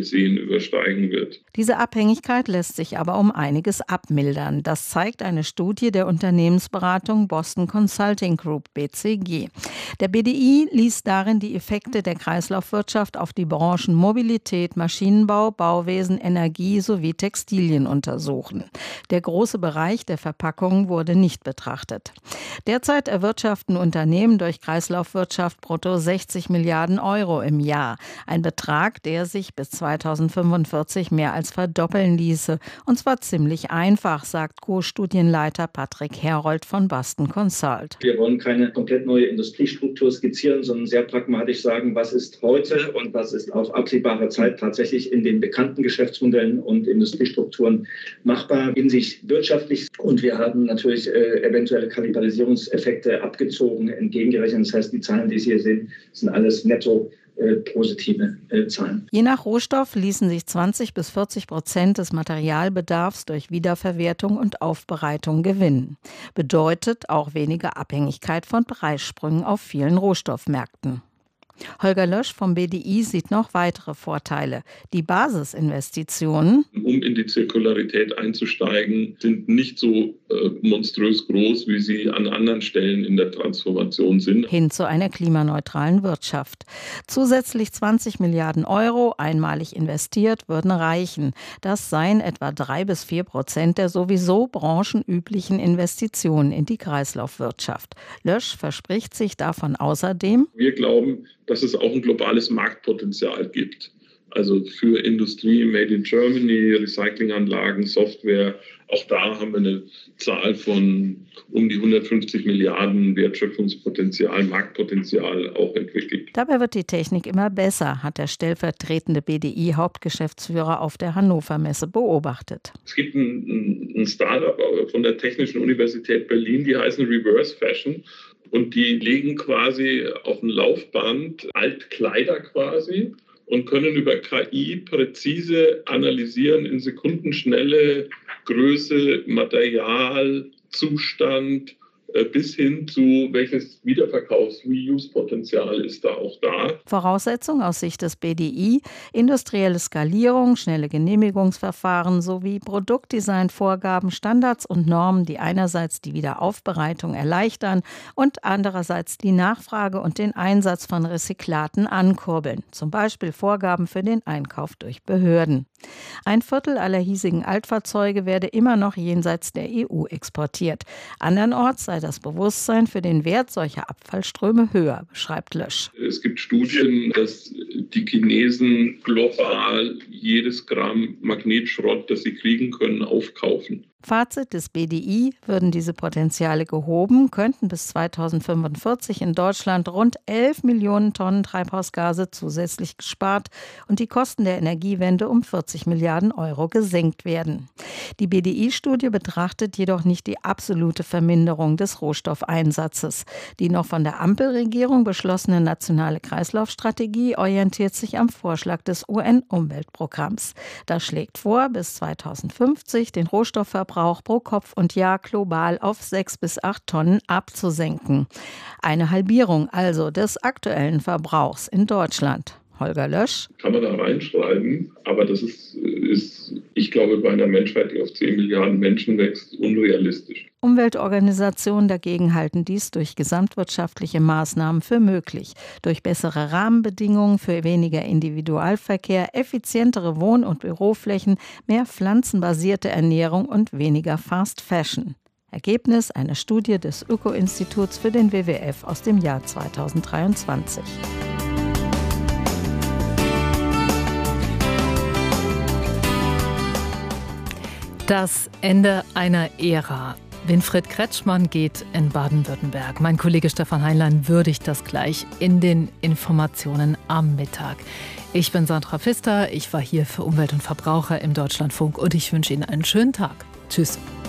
Umweltseen übersteigen wird. Diese Abhängigkeit lässt sich aber um einiges abmildern. Das zeigt eine Studie der Unternehmensberatung Boston Consulting Group, BCG. Der BDI ließ darin die Effekte der Kreislaufwirtschaft auf die Branchen Mobilität, Maschinenbau, Bauwesen, Energie sowie Textilien untersuchen. Der große Bereich der Verpackung wurde nicht betrachtet. Derzeit erwirtschaften Unternehmen durch Kreislaufwirtschaft brutto 60 Milliarden Euro im Jahr. Ein Betrag, der sich bis 2045 mehr als verdoppeln ließe. Und zwar ziemlich einfach, sagt Co-Studienleiter Patrick Herold von Boston Consult. Wir wollen keine komplett neue Industriestruktur skizzieren, sondern sehr pragmatisch sagen, was ist heute und was ist auf absehbare Zeit tatsächlich in den bekannten Geschäftsmodellen und Industriestrukturen machbar, in sich wirtschaftlich. Und wir haben natürlich eventuelle Kannibalisierungseffekte abgezogen, entgegengerechnet. Das heißt, die Zahlen, die Sie hier sehen, sind alles netto positive Zahlen. Je nach Rohstoff ließen sich 20-40% des Materialbedarfs durch Wiederverwertung und Aufbereitung gewinnen. Bedeutet auch weniger Abhängigkeit von Preissprüngen auf vielen Rohstoffmärkten. Holger Lösch vom BDI sieht noch weitere Vorteile. Die Basisinvestitionen, um in die Zirkularität einzusteigen, sind nicht so monströs groß, wie sie an anderen Stellen in der Transformation sind. Hin zu einer klimaneutralen Wirtschaft. Zusätzlich 20 Milliarden Euro einmalig investiert würden reichen. Das seien etwa 3-4% der sowieso branchenüblichen Investitionen in die Kreislaufwirtschaft. Lösch verspricht sich davon außerdem: Wir glauben, dass es auch ein globales Marktpotenzial gibt. Also für Industrie, Made in Germany, Recyclinganlagen, Software. Auch da haben wir eine Zahl von um die 150 Milliarden Wertschöpfungspotenzial, Marktpotenzial auch entwickelt. Dabei wird die Technik immer besser, hat der stellvertretende BDI-Hauptgeschäftsführer auf der Hannover Messe beobachtet. Es gibt ein Startup von der Technischen Universität Berlin, die heißen Reverse Fashion. Und die legen quasi auf ein Laufband Altkleider quasi und können über KI präzise analysieren in Sekundenschnelle Größe, Material, Zustand bis hin zu welches Wiederverkaufs-Reuse-Potenzial ist da auch da. Voraussetzung aus Sicht des BDI: industrielle Skalierung, schnelle Genehmigungsverfahren sowie Produktdesign-Vorgaben, Standards und Normen, die einerseits die Wiederaufbereitung erleichtern und andererseits die Nachfrage und den Einsatz von Rezyklaten ankurbeln. Zum Beispiel Vorgaben für den Einkauf durch Behörden. 1/4 aller hiesigen Altfahrzeuge werde immer noch jenseits der EU exportiert. Andernorts sei das Bewusstsein für den Wert solcher Abfallströme höher, beschreibt Lösch. Es gibt Studien, dass die Chinesen global jedes Gramm Magnetschrott, das sie kriegen können, aufkaufen. Fazit des BDI: würden diese Potenziale gehoben, könnten bis 2045 in Deutschland rund 11 Millionen Tonnen Treibhausgase zusätzlich gespart und die Kosten der Energiewende um 40 Milliarden Euro gesenkt werden. Die BDI-Studie betrachtet jedoch nicht die absolute Verminderung des Rohstoffeinsatzes. Die noch von der Ampelregierung beschlossene nationale Kreislaufstrategie orientiert sich am Vorschlag des UN-Umweltprogramms. Das schlägt vor, bis 2050 den Rohstoffverbrauch pro Kopf und Jahr global auf 6 bis 8 Tonnen abzusenken. Eine Halbierung also des aktuellen Verbrauchs in Deutschland. Holger Lösch. Kann man da reinschreiben, aber das ist, ich glaube, bei einer Menschheit, die auf 10 Milliarden Menschen wächst, unrealistisch. Umweltorganisationen dagegen halten dies durch gesamtwirtschaftliche Maßnahmen für möglich. Durch bessere Rahmenbedingungen für weniger Individualverkehr, effizientere Wohn- und Büroflächen, mehr pflanzenbasierte Ernährung und weniger Fast Fashion. Ergebnis einer Studie des Öko-Instituts für den WWF aus dem Jahr 2023. Das Ende einer Ära. Winfried Kretschmann geht in Baden-Württemberg. Mein Kollege Stefan Heinlein würdigt das gleich in den Informationen am Mittag. Ich bin Sandra Pfister, ich war hier für Umwelt und Verbraucher im Deutschlandfunk und ich wünsche Ihnen einen schönen Tag. Tschüss.